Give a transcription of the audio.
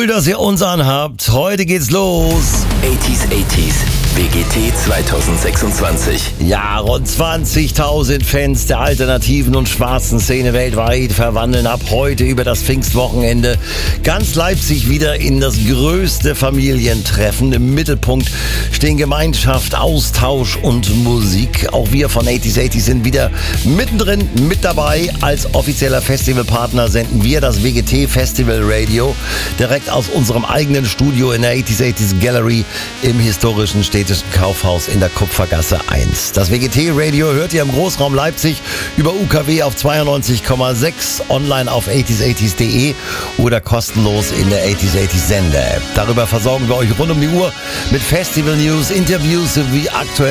Cool, dass ihr uns anhabt. Heute geht's los. 80s, WGT 2026. Ja, rund 20.000 Fans der alternativen und schwarzen Szene weltweit verwandeln ab heute über das Pfingstwochenende ganz Leipzig wieder in das größte Familientreffen. Im Mittelpunkt stehen Gemeinschaft, Austausch und Musik. Auch wir von 80s sind wieder mittendrin mit dabei. Als offizieller Festivalpartner senden wir das WGT Festival Radio direkt aus unserem eigenen Studio in der 80s Gallery im historischen städtischen Kaufhaus in der Kupfergasse 1. Das WGT-Radio hört ihr im Großraum Leipzig über UKW auf 92,6, online auf 80s80s.de oder kostenlos in der 80s80s Sender-App. Darüber versorgen wir euch rund um die Uhr mit Festival-News, Interviews sowie aktuell